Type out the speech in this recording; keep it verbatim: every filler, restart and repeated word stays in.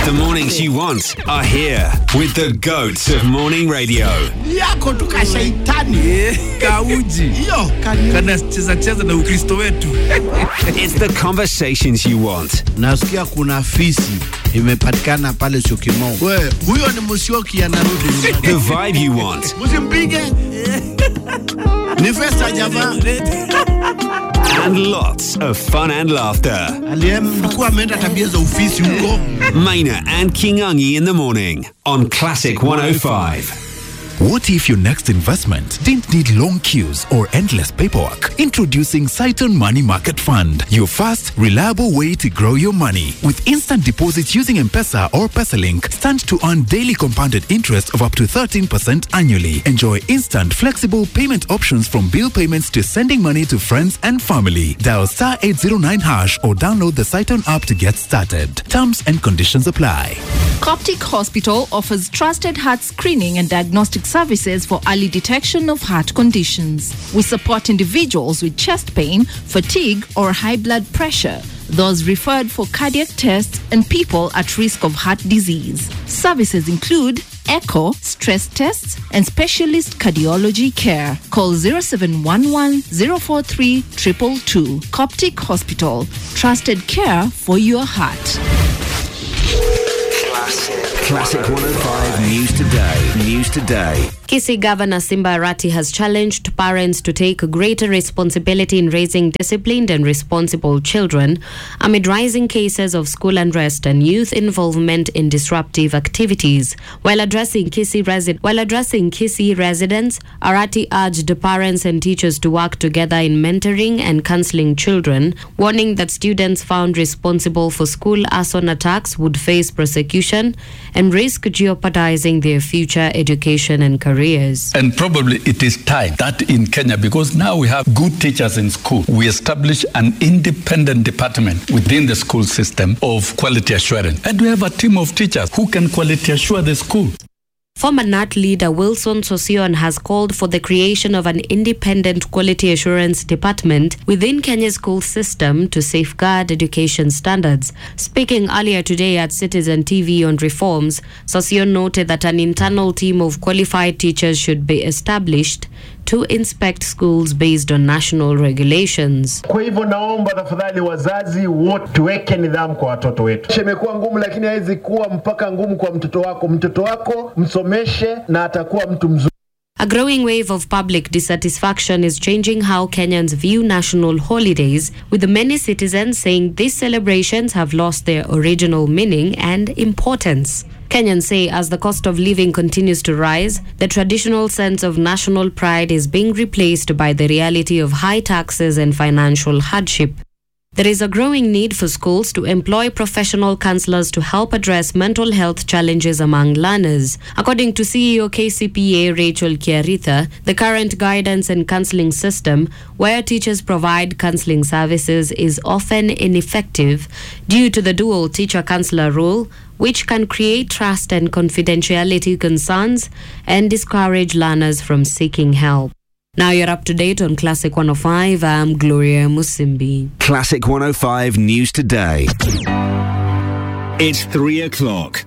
The mornings you want are here with the goats of morning radio. Yako tuka shaitani. Kauji. Yo, kana cheza cheza na Ukristo wetu. It's the conversations you want. Nasikia kuna fisi imepatikana pale Syokimau. We, huyo ni Musyoki anarudi nyumbani. The vibe you want. Musimpige. Ni festa java. And lots of fun and laughter. Aliyemkuwa ameenda tabia za ofisi huko. Maina and Kingangi in the morning on Classic one oh five. What if your next investment didn't need long queues or endless paperwork? Introducing Saiton Money Market Fund, your fast, reliable way to grow your money. With instant deposits using M-Pesa or PesaLink, stand to earn daily compounded interest of up to thirteen percent annually. Enjoy instant, flexible payment options from bill payments to sending money to friends and family. Dial star eight zero nine hash or download the Saiton app to get started. Terms and conditions apply. Coptic Hospital offers trusted heart screening and diagnostic services for early detection of heart conditions. We support individuals with chest pain, fatigue, or high blood pressure, those referred for cardiac tests, and people at risk of heart disease. Services include echo, stress tests, and specialist cardiology care. Call zero seven one one, zero four three, two two two. Coptic Hospital. Trusted care for your heart. Classic one oh five News Today. News Today. Kisii Governor Simba Arati has challenged parents to take greater responsibility in raising disciplined and responsible children amid rising cases of school unrest and youth involvement in disruptive activities. While addressing Kisii resi- while addressing Kisii residents, Arati urged parents and teachers to work together in mentoring and counseling children, warning that students found responsible for school arson attacks would face prosecution and risk jeopardizing their future education and careers. And probably it is time that in Kenya, because now we have good teachers in school, we establish an independent department within the school system of quality assurance. And we have a team of teachers who can quality assure the school. Former N A T leader Wilson Sosion has called for the creation of an independent quality assurance department within Kenya's school system to safeguard education standards. Speaking earlier today at Citizen T V on reforms, Sosion noted that an internal team of qualified teachers should be established to inspect schools based on national regulations. Kwa hivyo naomba tafadhali wazazi wote tuweke nidhamu kwa watoto wetu. Imekuwa ngumu, lakini haiwezi kuwa mpaka ngumu kwa mtoto wako. Mtoto wako msomeshe na atakuwa mtu mzuri. A growing wave of public dissatisfaction is changing how Kenyans view national holidays, with many citizens saying these celebrations have lost their original meaning and importance. Kenyans say as the cost of living continues to rise, the traditional sense of national pride is being replaced by the reality of high taxes and financial hardship. There is a growing need for schools to employ professional counselors to help address mental health challenges among learners. According to C E O K C P A Rachel Kiaritha, the current guidance and counseling system, where teachers provide counseling services, is often ineffective due to the dual teacher-counselor rule, which can create trust and confidentiality concerns and discourage learners from seeking help. Now you're up to date on Classic one oh five. I'm Gloria Musimbi. Classic one oh five News Today. It's three o'clock.